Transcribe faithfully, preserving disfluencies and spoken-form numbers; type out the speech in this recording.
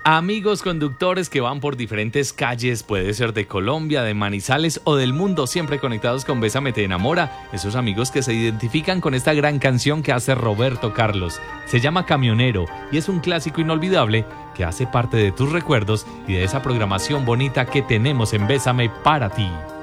Amigos conductores que van por diferentes calles, puede ser de Colombia, de Manizales o del mundo, siempre conectados con Bésame te enamora. Esos amigos que se identifican con esta gran canción que hace Roberto Carlos. Se llama Camionero y es un clásico inolvidable que hace parte de tus recuerdos y de esa programación bonita que tenemos en Bésame para ti.